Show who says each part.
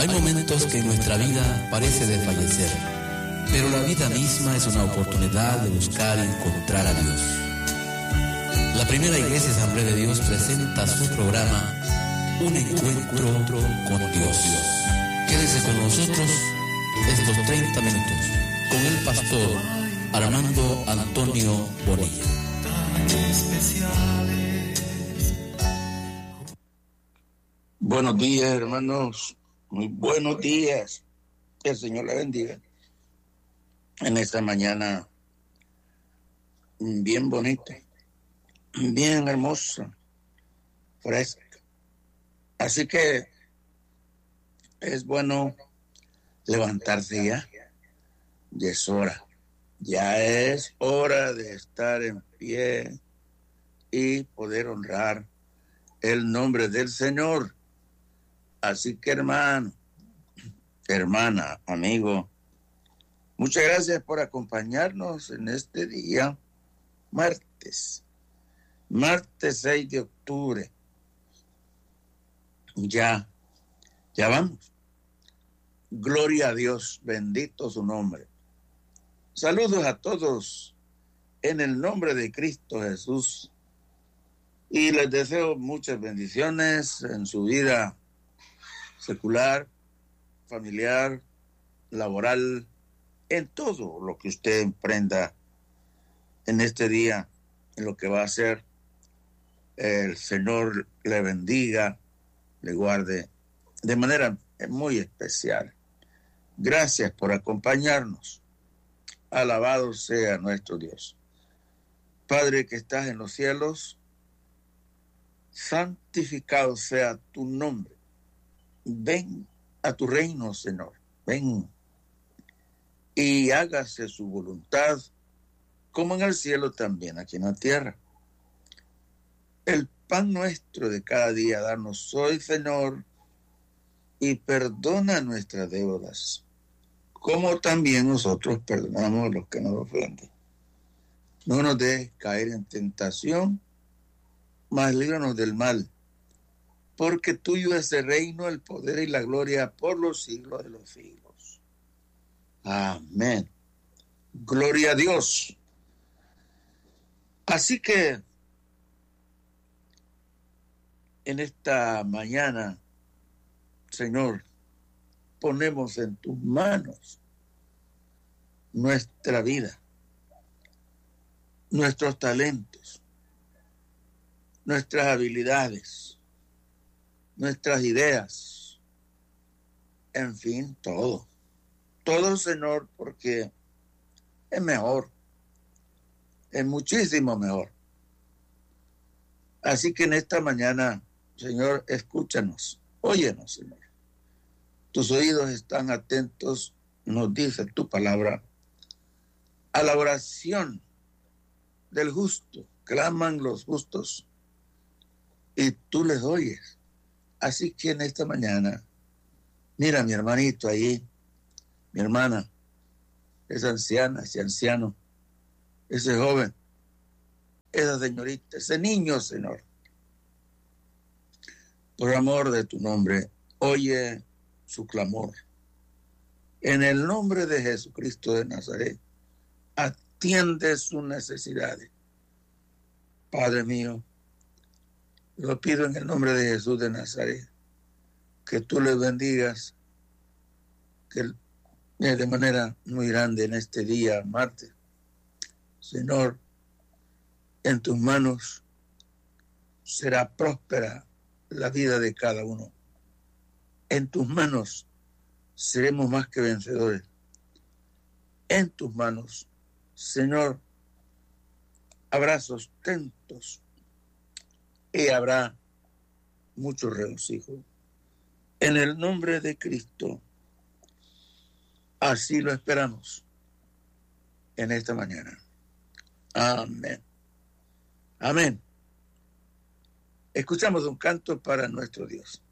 Speaker 1: Hay momentos que nuestra vida parece desfallecer, pero la vida misma es una oportunidad de buscar y encontrar a Dios. La Primera Iglesia Asamblea de Dios presenta su programa Un Encuentro con Dios. Quédese con nosotros estos 30 minutos con el pastor Armando Antonio Bonilla.
Speaker 2: Buenos días, hermanos. Muy buenos días. Que el Señor le bendiga. En esta mañana bien bonita, bien hermosa, fresca. Así que es bueno levantarse ya. Ya es hora. Ya es hora de estar en pie y poder honrar el nombre del Señor. Así que hermano, hermana, amigo, muchas gracias por acompañarnos en este día, martes 6 de octubre. Ya vamos. Gloria a Dios, bendito su nombre. Saludos a todos en el nombre de Cristo Jesús y les deseo muchas bendiciones en su vida secular, familiar, laboral, en todo lo que usted emprenda en este día, en lo que va a hacer. El Señor le bendiga, le guarde de manera muy especial. Gracias por acompañarnos. Alabado sea nuestro Dios. Padre que estás en los cielos, santificado sea tu nombre. Ven a tu reino, Señor. Ven y hágase su voluntad, como en el cielo también, aquí en la tierra. El pan nuestro de cada día, danos hoy, Señor, y perdona nuestras deudas, como también nosotros perdonamos a los que nos ofenden. No nos dejes caer en tentación, mas líbranos del mal, porque tuyo es el reino, el poder y la gloria por los siglos de los siglos. Amén. Gloria a Dios. Así que en esta mañana, Señor, ponemos en tus manos nuestra vida, nuestros talentos, nuestras habilidades, nuestras ideas, en fin, todo. Todo, Señor, porque es mejor, es muchísimo mejor. Así que en esta mañana, Señor, escúchanos, óyenos, Señor. Tus oídos están atentos, nos dice tu palabra, a la oración del justo. Claman los justos y tú les oyes. Así que en esta mañana, mira mi hermanito ahí, mi hermana, esa anciana, ese anciano, ese joven, esa señorita, ese niño, Señor. Por amor de tu nombre, oye su clamor. En el nombre de Jesucristo de Nazaret, atiende sus necesidades. Padre mío, lo pido en el nombre de Jesús de Nazaret, que tú les bendigas, que de manera muy grande en este día, martes. Señor, en tus manos será próspera la vida de cada uno. En tus manos seremos más que vencedores. En tus manos, Señor, habrá sustentos y habrá mucho regocijo. En el nombre de Cristo, así lo esperamos en esta mañana. Amén. Amén. Escuchamos un canto para nuestro Dios.